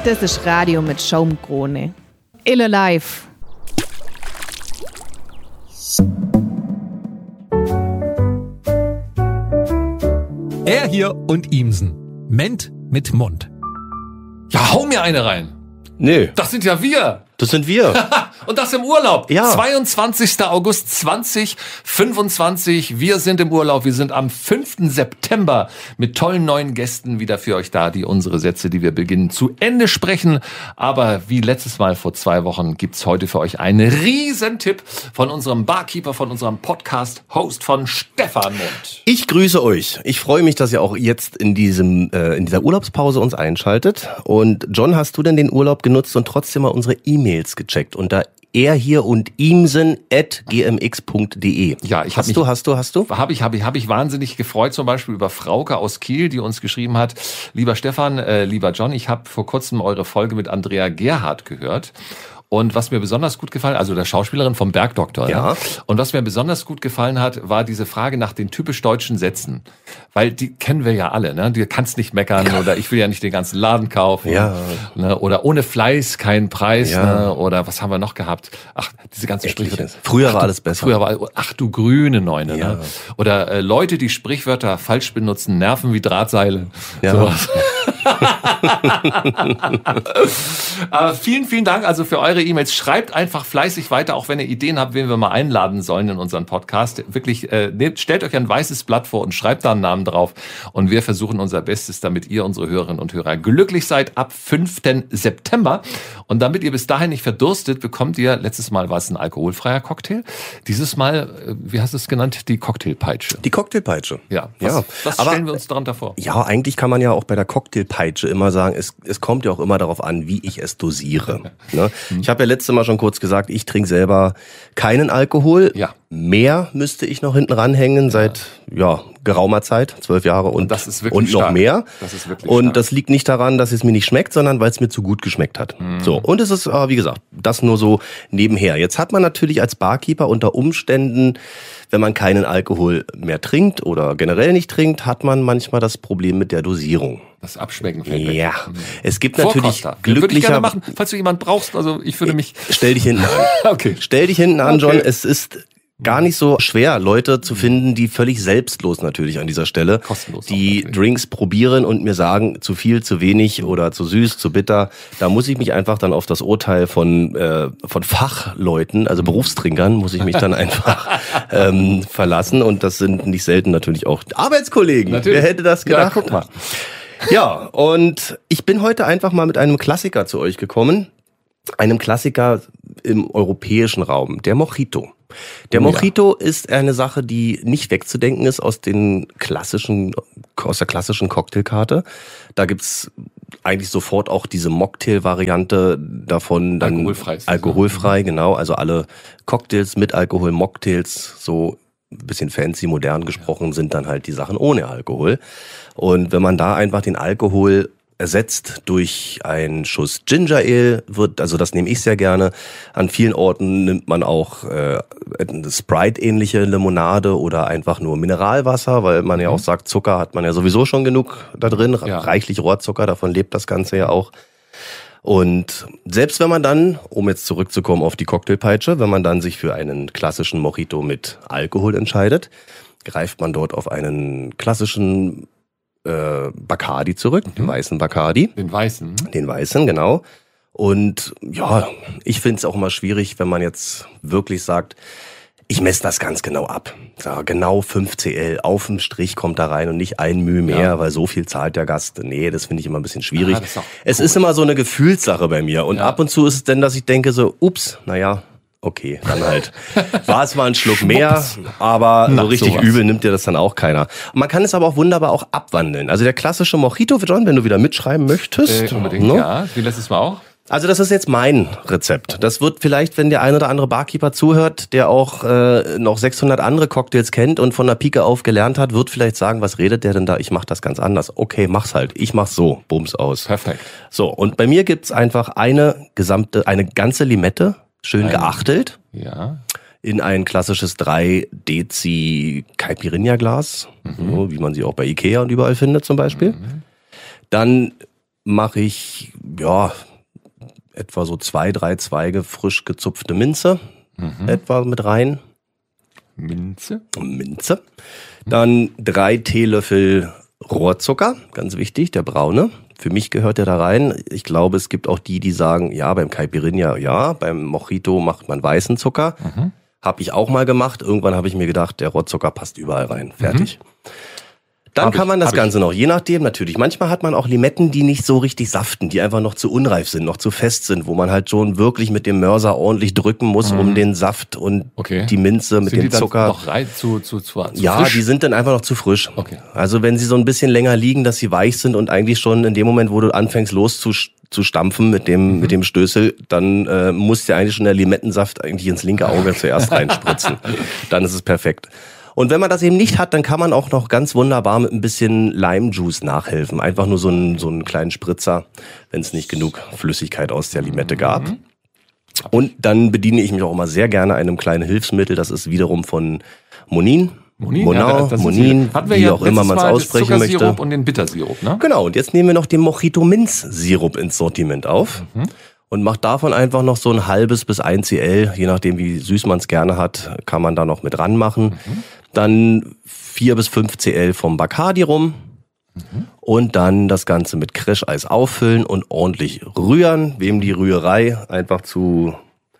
Das ist Radio mit Schaumkrone. Ille live. Er hier und Ihmsen. Ment mit Mund. Ja, hau mir eine rein. Nö. Das sind ja wir. Das sind wir. Und das im Urlaub. Ja. 22. August 2025. Wir sind im Urlaub. Wir sind am 5. September mit tollen neuen Gästen wieder für euch da, die unsere Sätze, die wir beginnen, zu Ende sprechen. Aber wie letztes Mal vor 2 Wochen gibt's heute für euch einen Riesentipp von unserem Barkeeper, von unserem Podcast-Host von Stefan Mund. Ich grüße euch. Ich freue mich, dass ihr auch jetzt in dieser Urlaubspause uns einschaltet. Und John, hast du denn den Urlaub genutzt und trotzdem mal unsere E-Mails gecheckt unter er hier und imsen@gmx.de. Ja, ich hast du? Habe ich wahnsinnig gefreut, zum Beispiel über Frauke aus Kiel, die uns geschrieben hat: Lieber Stefan, lieber John, ich habe vor kurzem eure Folge mit Andrea Gerhardt gehört. Und was mir besonders gut gefallen, also der Schauspielerin vom Bergdoktor. Ja. Ne? Und was mir besonders gut gefallen hat, war diese Frage nach den typisch deutschen Sätzen. Weil die kennen wir ja alle, ne? Du kannst nicht meckern oder ich will ja nicht den ganzen Laden kaufen. Ja. Ne? Oder ohne Fleiß kein Preis. Ja. Ne? Oder was haben wir noch gehabt? Ach, diese ganzen Sprichwörter. Früher war alles besser. Ach du grüne Neune. Ja. Ne? Oder Leute, die Sprichwörter falsch benutzen, nerven wie Drahtseile. Ja. Sowas. Aber vielen, vielen Dank also für eure E-Mails. Schreibt einfach fleißig weiter, auch wenn ihr Ideen habt, wen wir mal einladen sollen in unseren Podcast. Wirklich, stellt euch ein weißes Blatt vor und schreibt da einen Namen drauf. Und wir versuchen unser Bestes, damit ihr, unsere Hörerinnen und Hörer, glücklich seid ab 5. September. Und damit ihr bis dahin nicht verdurstet, bekommt ihr, letztes Mal war es ein alkoholfreier Cocktail. Dieses Mal, wie hast du es genannt? Die Cocktailpeitsche. Die Cocktailpeitsche. Ja. Was Aber stellen wir uns darunter vor? Ja, eigentlich kann man ja auch bei der Cocktailpeitsche immer sagen, es kommt ja auch immer darauf an, wie ich es dosiere. Ne? Ich habe ja letztes Mal schon kurz gesagt, ich trinke selber keinen Alkohol. Ja. Mehr müsste ich noch hinten ranhängen seit geraumer Zeit, 12 Jahre und das ist wirklich und noch stark. mehr. Das ist wirklich und stark. das liegt nicht daran, dass es mir nicht schmeckt, sondern weil es mir zu gut geschmeckt hat. So, und es ist, wie gesagt, das nur so nebenher. Jetzt hat man natürlich als Barkeeper unter Umständen, wenn man keinen Alkohol mehr trinkt oder generell nicht trinkt, hat man manchmal das Problem mit der Dosierung. Das Abschmecken fällt weg. Ja, es gibt natürlich Vorkoster. Würde ich glücklicher... gerne machen, falls du jemanden brauchst. Also ich würde mich... Stell dich hinten an. Okay. Stell dich hinten an, John. Okay. Es ist gar nicht so schwer, Leute zu finden, die völlig selbstlos natürlich an dieser Stelle, Kostenlos die auch natürlich. Drinks probieren und mir sagen, zu viel, zu wenig oder zu süß, zu bitter. Da muss ich mich einfach dann auf das Urteil von Fachleuten, also Berufstrinkern, muss ich mich dann einfach verlassen. Und das sind nicht selten natürlich auch Arbeitskollegen. Natürlich. Wer hätte das gedacht? Ja, guck mal. Ja, und ich bin heute einfach mal mit einem Klassiker zu euch gekommen. Einem Klassiker im europäischen Raum, der Mojito. Der Mojito ist eine Sache, die nicht wegzudenken ist aus der klassischen Cocktailkarte. Da gibt's eigentlich sofort auch diese Mocktail-Variante davon. Dann alkoholfrei, genau. Also alle Cocktails mit Alkohol, Mocktails, so ein bisschen fancy, modern gesprochen, sind dann halt die Sachen ohne Alkohol. Und wenn man da einfach den Alkohol ersetzt durch einen Schuss Ginger Ale, also das nehme ich sehr gerne. An vielen Orten nimmt man auch eine Sprite-ähnliche Limonade oder einfach nur Mineralwasser, weil man ja auch sagt, Zucker hat man ja sowieso schon genug da drin, reichlich Rohrzucker, davon lebt das Ganze ja auch. Und selbst wenn man dann, um jetzt zurückzukommen auf die Cocktailpeitsche, wenn man dann sich für einen klassischen Mojito mit Alkohol entscheidet, greift man dort auf einen klassischen Bacardi zurück, den weißen Bacardi. Den weißen? Den weißen, genau. Und ja, ich finde es auch immer schwierig, wenn man jetzt wirklich sagt, ich messe das ganz genau ab. Ja, genau 5 CL auf dem Strich kommt da rein und nicht ein Mühe mehr, weil so viel zahlt der Gast. Nee, das finde ich immer ein bisschen schwierig. Es ist immer so eine Gefühlssache bei mir. Und ab und zu ist es denn, dass ich denke so, ups, naja, okay, dann halt. War es mal ein Schluck mehr, aber so richtig übel nimmt dir das dann auch keiner. Und man kann es aber auch wunderbar auch abwandeln. Also der klassische Mojito, John, wenn du wieder mitschreiben möchtest. Unbedingt, ja. Wie letztes Mal auch. Also das ist jetzt mein Rezept. Das wird vielleicht, wenn der ein oder andere Barkeeper zuhört, der auch noch 600 andere Cocktails kennt und von der Pike auf gelernt hat, wird vielleicht sagen, was redet der denn da? Ich mach das ganz anders. Okay, mach's halt. Ich mach's so. Bums aus. Perfekt. So, und bei mir gibt's einfach eine ganze Limette, schön geachtelt. Ja. In ein klassisches 3 Dezi Caipirinha Glas, so wie man sie auch bei Ikea und überall findet zum Beispiel. Dann mache ich, etwa so 2-3 Zweige frisch gezupfte Minze etwa mit rein. Minze. Dann 3 Teelöffel Rohrzucker, ganz wichtig, der braune. Für mich gehört der da rein. Ich glaube, es gibt auch die sagen, ja, beim Caipirinha ja, beim Mojito macht man weißen Zucker. Habe ich auch mal gemacht. Irgendwann habe ich mir gedacht, der Rohrzucker passt überall rein. Fertig. Dann kann man das Ganze noch, je nachdem natürlich. Manchmal hat man auch Limetten, die nicht so richtig saften, die einfach noch zu unreif sind, noch zu fest sind, wo man halt schon wirklich mit dem Mörser ordentlich drücken muss, um den Saft und die Minze mit dem Zucker. Noch rein zu ja, frisch? Die sind dann einfach noch zu frisch. Okay. Also wenn sie so ein bisschen länger liegen, dass sie weich sind und eigentlich schon in dem Moment, wo du anfängst zu stampfen mit dem Stößel, dann muss dir eigentlich schon der Limettensaft eigentlich ins linke Auge zuerst reinspritzen. Dann ist es perfekt. Und wenn man das eben nicht hat, dann kann man auch noch ganz wunderbar mit ein bisschen Lime-Juice nachhelfen. Einfach nur so einen kleinen Spritzer, wenn es nicht genug Flüssigkeit aus der Limette gab. Und dann bediene ich mich auch immer sehr gerne einem kleinen Hilfsmittel. Das ist wiederum von Monin. Monin, wie auch immer man es aussprechen möchte. Zuckersirup und den Bittersirup, ne? Genau, und jetzt nehmen wir noch den Mojito-Minz-Sirup ins Sortiment auf. Und macht davon einfach noch so ein halbes bis 1 CL, je nachdem wie süß man es gerne hat, kann man da noch mit ranmachen. Dann 4 bis 5 CL vom Bacardi rum. Und dann das Ganze mit Crèche-Eis auffüllen und ordentlich rühren. Wem die Rührei einfach zu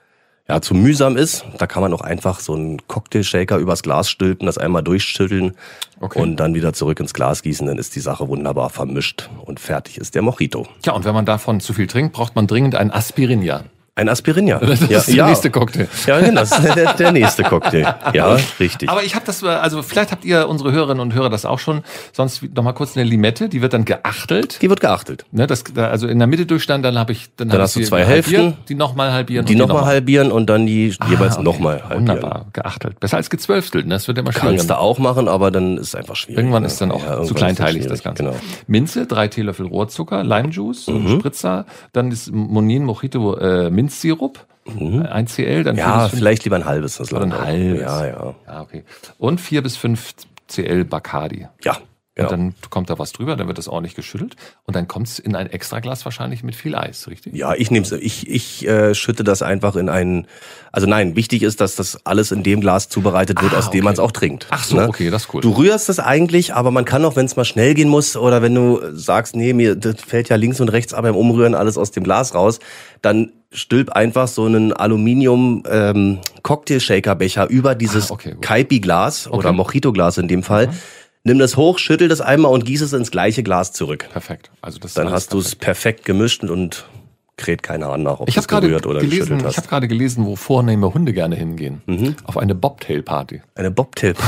mühsam ist, da kann man auch einfach so einen Cocktailshaker übers Glas stülpen, das einmal durchschütteln und dann wieder zurück ins Glas gießen, dann ist die Sache wunderbar vermischt und fertig ist der Mojito. Ja, und wenn man davon zu viel trinkt, braucht man dringend ein Aspirinja. Ein Aspirinja. Das ist der nächste Cocktail. Ja, genau, das ist der nächste Cocktail. Ja, richtig. Aber ich habe das, also vielleicht habt ihr, unsere Hörerinnen und Hörer, das auch schon. Sonst noch mal kurz eine Limette, die wird dann geachtelt. Die wird geachtelt. Ne, also in der Mitte durchstand, dann hast du 2 Hälften. Die nochmal halbieren. Die nochmal halbieren und dann die jeweils nochmal halbieren. Wunderbar, geachtelt. Besser als gezwölftelt, ne? Das wird immer schwieriger. Kannst du auch machen, aber dann ist es einfach schwierig. Irgendwann ist dann auch zu kleinteilig das Ganze. Genau. Minze, 3 Teelöffel Rohrzucker, Limejuice, so ein Spritzer, dann ist Monin Mojito Minzsirup. 1 CL, dann vielleicht lieber ein halbes. Das oder ein halbes. Ja, okay. Und 4 bis 5 CL Bacardi. Ja, genau. Und dann kommt da was drüber, dann wird das ordentlich geschüttelt und dann kommt es in ein Extraglas wahrscheinlich mit viel Eis, richtig? Ja, ich nehme es. Ich schütte das einfach in einen. Also nein, wichtig ist, dass das alles in dem Glas zubereitet wird, aus dem man es auch trinkt. Ach so, okay, das ist cool. Du rührst das eigentlich, aber man kann auch, wenn es mal schnell gehen muss oder wenn du sagst, nee, mir das fällt ja links und rechts aber im Umrühren alles aus dem Glas raus, dann stülp einfach so einen Aluminium Cocktail-Shaker-Becher über dieses Caipi-Glas oder Mojito-Glas in dem Fall. Nimm das hoch, schüttel das einmal und gieß es ins gleiche Glas zurück. Perfekt. Also das dann hast du es perfekt gemischt und kräht keiner an nach, ob du es gerührt oder geschüttelt hast. Ich habe gerade gelesen, wo vornehme Hunde gerne hingehen. Auf eine Bobtail-Party. Eine Bobtail-Party.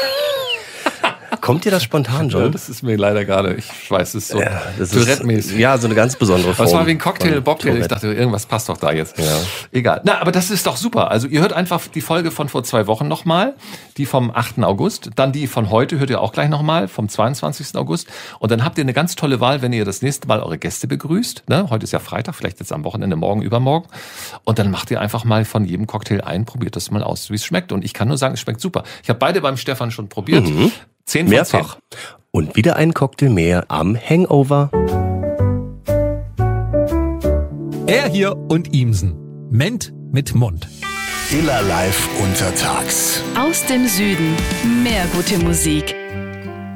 Kommt dir das spontan, John? Ja, das ist mir leider gerade, ich weiß, es ist so Tourette-mäßig. Ja, so eine ganz besondere Form. Das war wie ein Cocktail, Bobtail. Ich dachte, irgendwas passt doch da jetzt. Ja. Egal. Na, aber das ist doch super. Also ihr hört einfach die Folge von vor 2 Wochen nochmal, die vom 8. August. Dann die von heute hört ihr auch gleich nochmal, vom 22. August. Und dann habt ihr eine ganz tolle Wahl, wenn ihr das nächste Mal eure Gäste begrüßt. Ne? Heute ist ja Freitag, vielleicht jetzt am Wochenende, morgen, übermorgen. Und dann macht ihr einfach mal von jedem Cocktail ein, probiert das mal aus, wie es schmeckt. Und ich kann nur sagen, es schmeckt super. Ich habe beide beim Stefan schon probiert. 10 von mehrfach. 10. Und wieder ein Cocktail mehr am Hangover. Er hier und Ihmsen. Ment mit Mund. Iller live untertags. Aus dem Süden. Mehr gute Musik.